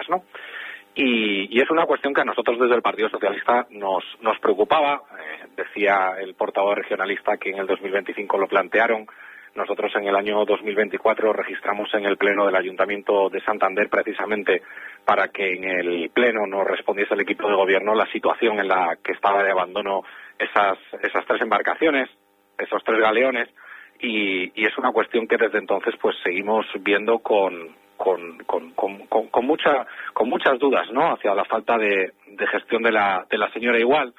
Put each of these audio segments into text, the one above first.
¿no? Y es una cuestión que a nosotros desde el Partido Socialista nos preocupaba. Decía el portavoz regionalista que en el 2025 lo plantearon. Nosotros en el año 2024 registramos en el Pleno del Ayuntamiento de Santander precisamente para que en el Pleno nos respondiese el equipo de gobierno la situación en la que estaba de abandono esas 3 embarcaciones, esos 3 galeones, y es una cuestión que desde entonces pues seguimos viendo con muchas dudas, ¿no?, hacia la falta de gestión de la señora Igual,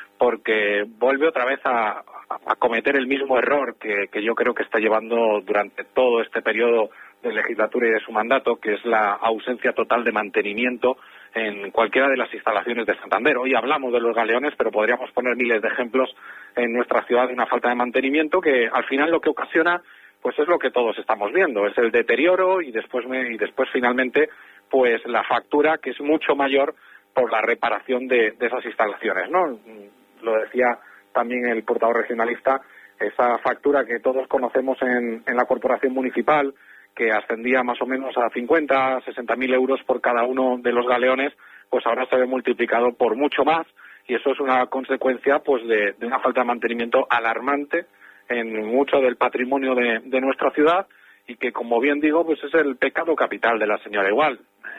porque vuelve otra vez a cometer el mismo error que yo creo que está llevando durante todo este periodo de legislatura y de su mandato, que es la ausencia total de mantenimiento en cualquiera de las instalaciones de Santander. Hoy hablamos de los galeones, pero podríamos poner miles de ejemplos en nuestra ciudad de una falta de mantenimiento que al final lo que ocasiona pues es lo que todos estamos viendo, es el deterioro y después finalmente pues la factura, que es mucho mayor por la reparación de esas instalaciones, ¿no? Lo decía también el portavoz regionalista, esa factura que todos conocemos en la corporación municipal, que ascendía más o menos a 50, 60.000 euros por cada uno de los galeones, pues ahora se ve multiplicado por mucho más, y eso es una consecuencia pues de una falta de mantenimiento alarmante en mucho del patrimonio de nuestra ciudad, y que, como bien digo, pues es el pecado capital de la señora Igual.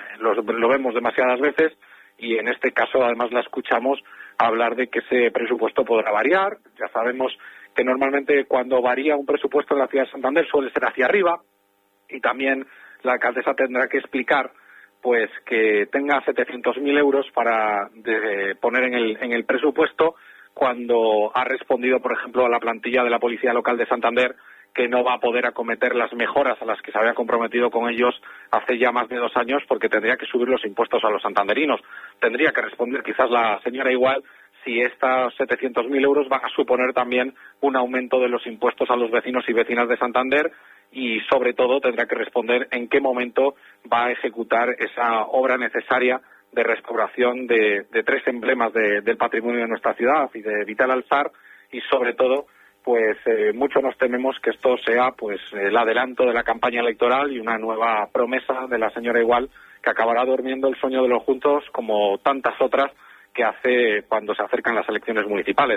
Lo vemos demasiadas veces, y en este caso además la escuchamos hablar de que ese presupuesto podrá variar. Ya sabemos que normalmente cuando varía un presupuesto en la ciudad de Santander suele ser hacia arriba, y también la alcaldesa tendrá que explicar pues que tenga 700.000 euros para poner en el presupuesto, cuando ha respondido, por ejemplo, a la plantilla de la Policía Local de Santander que no va a poder acometer las mejoras a las que se había comprometido con ellos hace ya más de 2 años, porque tendría que subir los impuestos a los santanderinos. Tendría que responder quizás la señora Igual si estos 700.000 euros van a suponer también un aumento de los impuestos a los vecinos y vecinas de Santander, y sobre todo tendrá que responder en qué momento va a ejecutar esa obra necesaria de restauración de 3 emblemas del patrimonio de nuestra ciudad y de Vital Alzar, y sobre todo pues mucho nos tememos que esto sea pues el adelanto de la campaña electoral y una nueva promesa de la señora Igual, que acabará durmiendo el sueño de los juntos como tantas otras que hace cuando se acercan las elecciones municipales.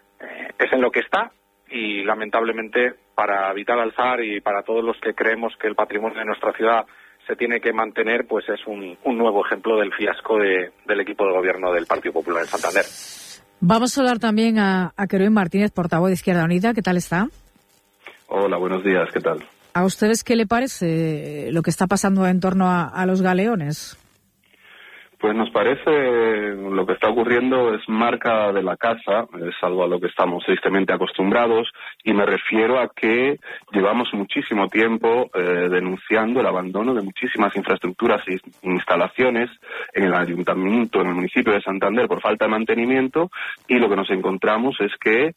Es en lo que está, y lamentablemente para Vital Alzar y para todos los que creemos que el patrimonio de nuestra ciudad se tiene que mantener, pues es un nuevo ejemplo del fiasco del equipo de gobierno del Partido Popular en Santander. Vamos a hablar también a Queroi Martínez, portavoz de Izquierda Unida. ¿Qué tal está? Hola, buenos días, ¿qué tal? ¿A ustedes qué le parece lo que está pasando en torno a los galeones? Pues nos parece lo que está ocurriendo es marca de la casa, es algo a lo que estamos tristemente acostumbrados, y me refiero a que llevamos muchísimo tiempo denunciando el abandono de muchísimas infraestructuras e instalaciones en el ayuntamiento, en el municipio de Santander, por falta de mantenimiento, y lo que nos encontramos es que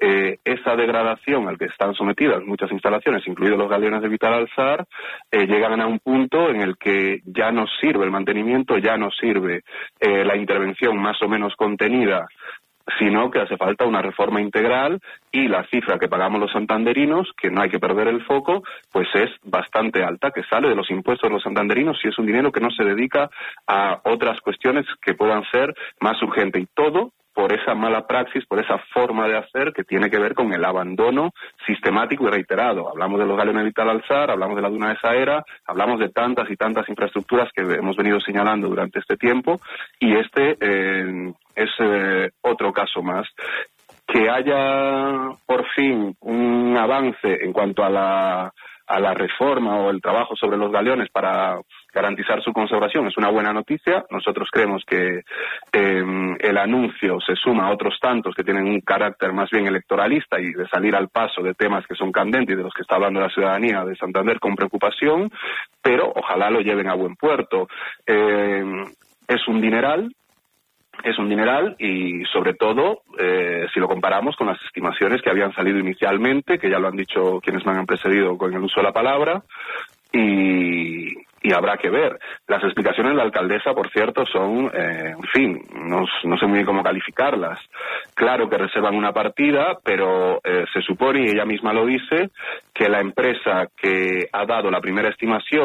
esa degradación al que están sometidas muchas instalaciones, incluidos los galeones de Vital Alzar, llegan a un punto en el que ya no sirve el mantenimiento, ya no sirve la intervención más o menos contenida, sino que hace falta una reforma integral, y la cifra que pagamos los santanderinos, que no hay que perder el foco, pues es bastante alta, que sale de los impuestos de los santanderinos, y es un dinero que no se dedica a otras cuestiones que puedan ser más urgentes, y todo por esa mala praxis, por esa forma de hacer que tiene que ver con el abandono sistemático y reiterado. Hablamos de los galeones de Vital Alzar, hablamos de la duna de Saera, hablamos de tantas y tantas infraestructuras que hemos venido señalando durante este tiempo, y este es otro caso más. Que haya por fin un avance en cuanto a la reforma o el trabajo sobre los galeones para garantizar su conservación es una buena noticia. Nosotros creemos que el anuncio se suma a otros tantos que tienen un carácter más bien electoralista y de salir al paso de temas que son candentes y de los que está hablando la ciudadanía de Santander con preocupación, pero ojalá lo lleven a buen puerto. Es un dineral, y sobre todo si lo comparamos con las estimaciones que habían salido inicialmente, que ya lo han dicho quienes me han precedido con el uso de la palabra, y habrá que ver. Las explicaciones de la alcaldesa, por cierto, son, en fin, no sé muy bien cómo calificarlas. Claro que reservan una partida, pero se supone, y ella misma lo dice, que la empresa que ha dado la primera estimación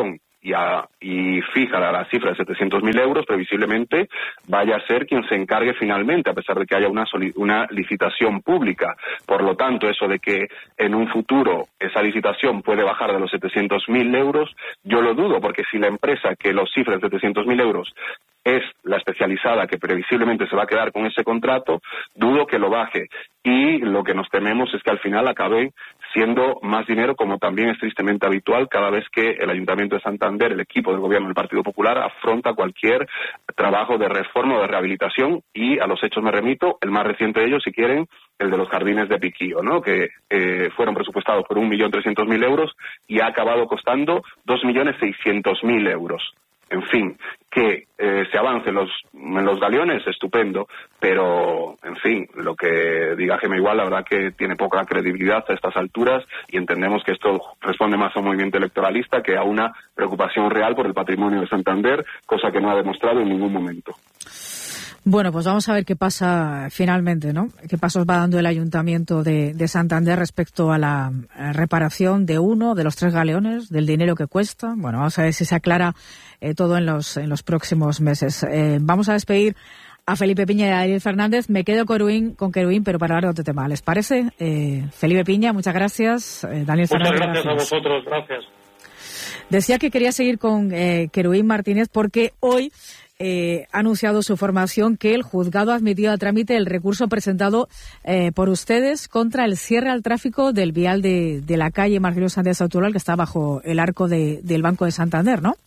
y fija la cifra de 700.000 euros, previsiblemente vaya a ser quien se encargue finalmente, a pesar de que haya una licitación pública. Por lo tanto, eso de que en un futuro esa licitación puede bajar de los 700.000 euros, yo lo dudo, porque si la empresa que los cifra en 700.000 euros es la especializada que previsiblemente se va a quedar con ese contrato, dudo que lo baje. Y lo que nos tememos es que al final acabe siendo más dinero, como también es tristemente habitual cada vez que el Ayuntamiento de Santander, el equipo del Gobierno del Partido Popular, afronta cualquier trabajo de reforma o de rehabilitación. Y a los hechos me remito, el más reciente de ellos, si quieren, el de los jardines de Piquillo, ¿no? Que fueron presupuestados por 1.300.000 euros y ha acabado costando 2.600.000 euros. En fin, que se avance en los galeones, estupendo, pero, en fin, lo que diga Gema Igual, la verdad que tiene poca credibilidad a estas alturas y entendemos que esto responde más a un movimiento electoralista que a una preocupación real por el patrimonio de Santander, cosa que no ha demostrado en ningún momento. Bueno, pues vamos a ver qué pasa finalmente, ¿no? ¿Qué pasos va dando el Ayuntamiento de Santander respecto a la reparación de uno de los 3 galeones, del dinero que cuesta? Bueno, vamos a ver si se aclara todo en los próximos meses. Vamos a despedir a Felipe Piña y a Daniel Fernández. Me quedo con Querubín, pero para hablar de otro tema. ¿Les parece? Felipe Piña, muchas gracias. Daniel Fernández, muchas gracias a vosotros, gracias. Decía que quería seguir con Querubín Martínez porque hoy ha anunciado su formación que el juzgado ha admitido a trámite el recurso presentado por ustedes contra el cierre al tráfico del vial de la calle Marcelino Sánchez Autural, que está bajo el arco del Banco de Santander, ¿no?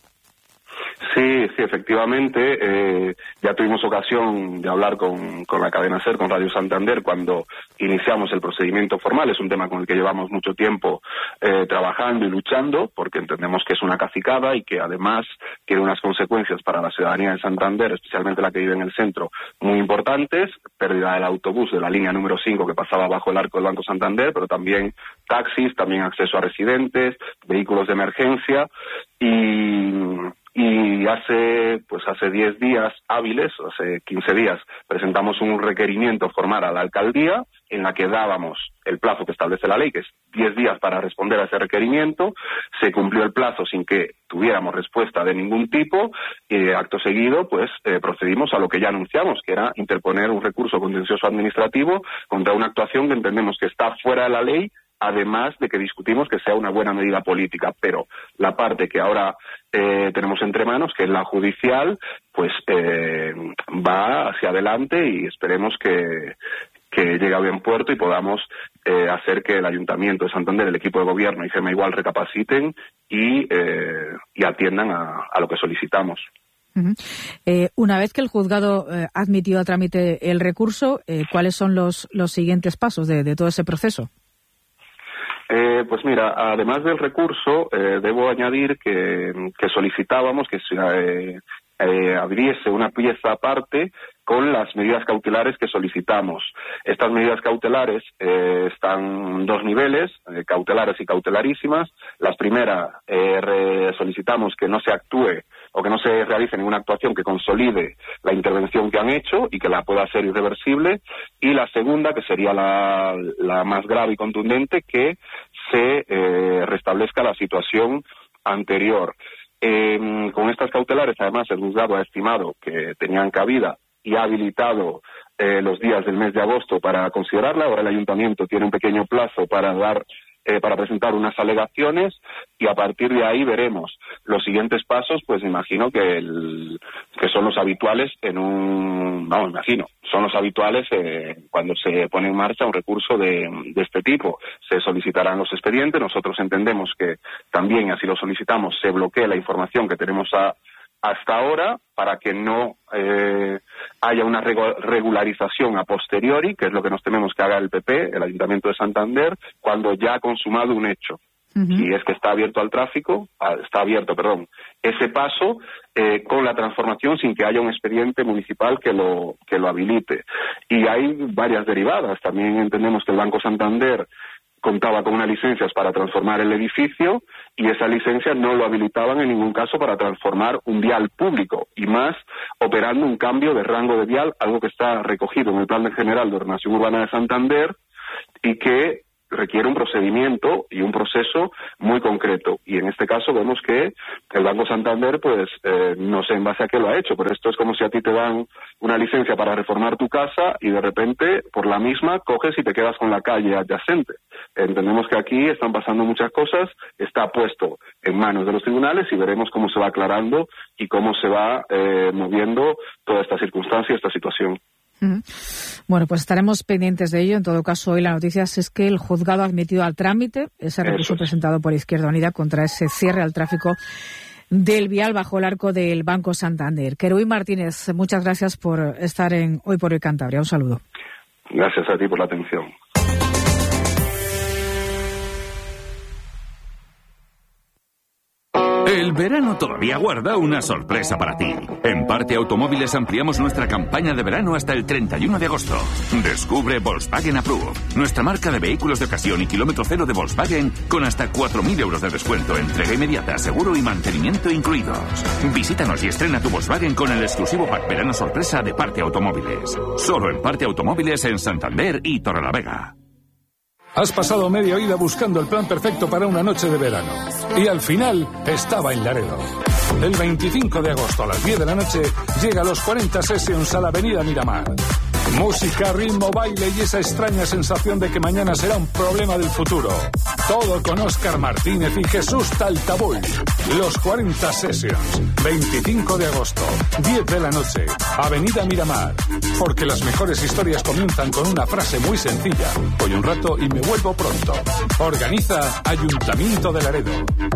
Sí, efectivamente. Ya tuvimos ocasión de hablar con la cadena SER, con Radio Santander, cuando iniciamos el procedimiento formal. Es un tema con el que llevamos mucho tiempo trabajando y luchando, porque entendemos que es una cacicada y que además tiene unas consecuencias para la ciudadanía de Santander, especialmente la que vive en el centro, muy importantes. Pérdida del autobús de la línea número 5 que pasaba bajo el arco del Banco Santander, pero también taxis, también acceso a residentes, vehículos de emergencia y hace 10 días hábiles, hace 15 días, presentamos un requerimiento formal a la alcaldía en la que dábamos el plazo que establece la ley, que es 10 días para responder a ese requerimiento. Se cumplió el plazo sin que tuviéramos respuesta de ningún tipo y acto seguido procedimos a lo que ya anunciamos, que era interponer un recurso contencioso administrativo contra una actuación que entendemos que está fuera de la ley, además de que discutimos que sea una buena medida política. Pero la parte que ahora tenemos entre manos, que es la judicial, va hacia adelante y esperemos que llegue a buen puerto y podamos hacer que el Ayuntamiento de Santander, el equipo de gobierno y Gema Igual recapaciten y atiendan a lo que solicitamos. Uh-huh. Una vez que el juzgado ha admitido a trámite el recurso, ¿cuáles son los siguientes pasos de todo ese proceso? Pues mira, además del recurso, debo añadir que solicitábamos que se abriese una pieza aparte con las medidas cautelares que solicitamos. Estas medidas cautelares están en 2 niveles, cautelares y cautelarísimas. Las primeras, solicitamos que no se actúe o que no se realice ninguna actuación que consolide la intervención que han hecho y que la pueda hacer irreversible. Y la segunda, que sería la más grave y contundente, que se restablezca la situación anterior. Con estas cautelares, además, el juzgado ha estimado que tenían cabida y ha habilitado los días del mes de agosto para considerarla. Ahora el Ayuntamiento tiene un pequeño plazo para presentar unas alegaciones y a partir de ahí veremos. Los siguientes pasos, pues imagino que son los habituales son los habituales cuando se pone en marcha un recurso de este tipo. Se solicitarán los expedientes. Nosotros entendemos que también, así lo solicitamos, se bloquee la información que tenemos hasta ahora para que no haya una regularización a posteriori, que es lo que nos tememos que haga el PP, el Ayuntamiento de Santander, cuando ya ha consumado un hecho. Uh-huh. Y es que está abierto ese paso con la transformación sin que haya un expediente municipal que lo habilite. Y hay varias derivadas. También entendemos que el Banco Santander contaba con unas licencias para transformar el edificio y esas licencias no lo habilitaban en ningún caso para transformar un vial público y más operando un cambio de rango de vial, algo que está recogido en el Plan General de Ordenación Urbana de Santander y que requiere un procedimiento y un proceso muy concreto. Y en este caso vemos que el Banco Santander, pues, no sé en base a qué lo ha hecho, pero esto es como si a ti te dan una licencia para reformar tu casa y de repente, por la misma, coges y te quedas con la calle adyacente. Entendemos que aquí están pasando muchas cosas, está puesto en manos de los tribunales y veremos cómo se va aclarando y cómo se va moviendo toda esta circunstancia, esta situación. Bueno, pues estaremos pendientes de ello. En todo caso, hoy la noticia es que el juzgado ha admitido al trámite ese recurso presentado por Izquierda Unida contra ese cierre al tráfico del vial bajo el arco del Banco Santander. Querubín Martínez, muchas gracias por estar en Hoy por Hoy Cantabria. Un saludo. Gracias a ti por la atención. El verano todavía guarda una sorpresa para ti. En Parte Automóviles ampliamos nuestra campaña de verano hasta el 31 de agosto. Descubre Volkswagen Approve, nuestra marca de vehículos de ocasión y kilómetro cero de Volkswagen con hasta 4.000 euros de descuento, entrega inmediata, seguro y mantenimiento incluidos. Visítanos y estrena tu Volkswagen con el exclusivo pack verano sorpresa de Parte Automóviles. Solo en Parte Automóviles en Santander y Torrelavega. Has pasado media vida buscando el plan perfecto para una noche de verano. Y al final estaba en Laredo. El 25 de agosto a las 10 de la noche llega a los 40 Sessions a la avenida Miramar. Música, ritmo, baile y esa extraña sensación de que mañana será un problema del futuro. Todo con Óscar Martínez y Jesús Taltabull. Los 40 Sessions. 25 de agosto, 10 de la noche, avenida Miramar. Porque las mejores historias comienzan con una frase muy sencilla. Voy un rato y me vuelvo pronto. Organiza Ayuntamiento de Laredo.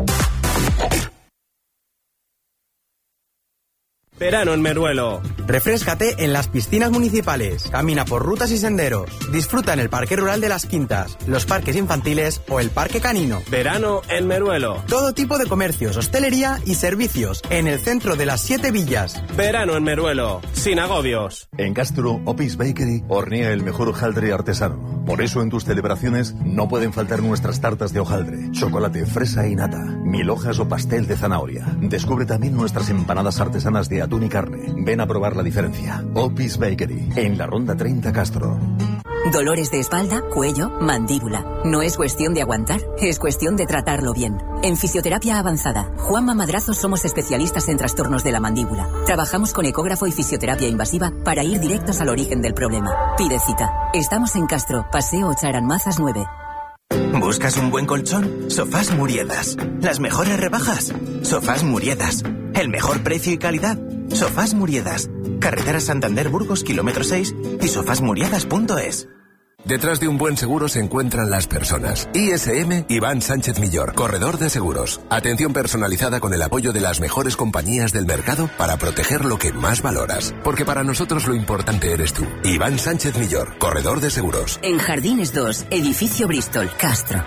Verano en Meruelo. Refréscate en las piscinas municipales, camina por rutas y senderos, disfruta en el Parque Rural de las Quintas, los parques infantiles o el Parque Canino. Verano en Meruelo. Todo tipo de comercios, hostelería y servicios en el centro de las 7 villas. Verano en Meruelo, sin agobios. En Castro, Opis Bakery hornea el mejor hojaldre artesano. Por eso en tus celebraciones no pueden faltar nuestras tartas de hojaldre, chocolate, fresa y nata, 1000 hojas o pastel de zanahoria. Descubre también nuestras empanadas artesanas de atún y carne. Ven a probar la diferencia. Opis Bakery, en la Ronda 30 Castro. Dolores de espalda, cuello, mandíbula. No es cuestión de aguantar, es cuestión de tratarlo bien. En Fisioterapia Avanzada, Juanma Madrazo somos especialistas en trastornos de la mandíbula. Trabajamos con ecógrafo y fisioterapia invasiva para ir directos al origen del problema. Pide cita. Estamos en Castro, Paseo Charanmazas 9. ¿Buscas un buen colchón? Sofás Muriedas. Las mejores rebajas. Sofás Muriedas. El mejor precio y calidad. Sofás Muriedas. Carretera Santander Burgos, kilómetro 6 y sofasmuriedas.es. Detrás de un buen seguro se encuentran las personas. ISM Iván Sánchez Millor, corredor de seguros. Atención personalizada con el apoyo de las mejores compañías del mercado para proteger lo que más valoras. Porque para nosotros lo importante eres tú. Iván Sánchez Millor, corredor de seguros. En Jardines 2, edificio Bristol, Castro.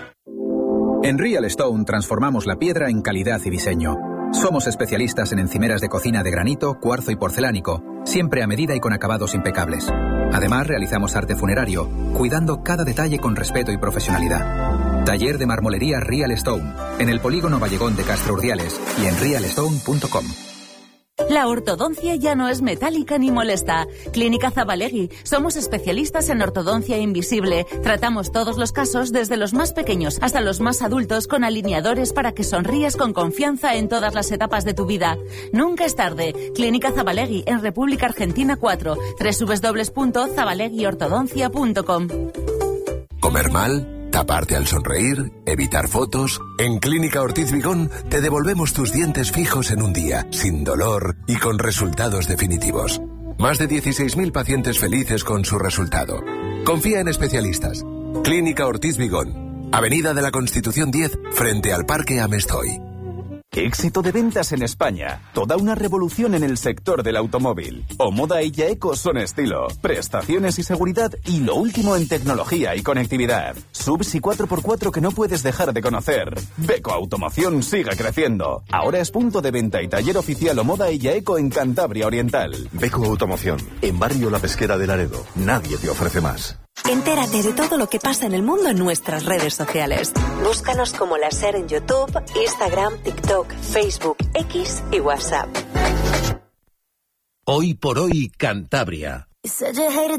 En Real Stone transformamos la piedra en calidad y diseño. Somos especialistas en encimeras de cocina de granito, cuarzo y porcelánico, siempre a medida y con acabados impecables. Además, realizamos arte funerario, cuidando cada detalle con respeto y profesionalidad. Taller de marmolería Real Stone, en el polígono Vallegón de Castro Urdiales y en realstone.com. La ortodoncia ya no es metálica ni molesta. Clínica Zabalegui. Somos especialistas en ortodoncia invisible. Tratamos todos los casos, desde los más pequeños hasta los más adultos, con alineadores para que sonrías con confianza en todas las etapas de tu vida. Nunca es tarde. Clínica Zabalegui, en República Argentina 4. www.zabaleguiortodoncia.com. ¿Comer mal? ¿Taparte al sonreír? ¿Evitar fotos? En Clínica Ortiz Vigón te devolvemos tus dientes fijos en un día, sin dolor y con resultados definitivos. Más de 16.000 pacientes felices con su resultado. Confía en especialistas. Clínica Ortiz Vigón, Avenida de la Constitución 10, frente al Parque Amestoy. Éxito de ventas en España. Toda una revolución en el sector del automóvil. Omoda y Yaeco son estilo, prestaciones y seguridad y lo último en tecnología y conectividad. Subs y 4x4 que no puedes dejar de conocer. Beko Automoción sigue creciendo. Ahora es punto de venta y taller oficial Omoda y Yaeco en Cantabria Oriental. Beko Automoción, en Barrio La Pesquera de Laredo. Nadie te ofrece más. Entérate de todo lo que pasa en el mundo en nuestras redes sociales. Búscanos como La Ser en YouTube, Instagram, TikTok, Facebook, X y WhatsApp. Hoy por Hoy Cantabria.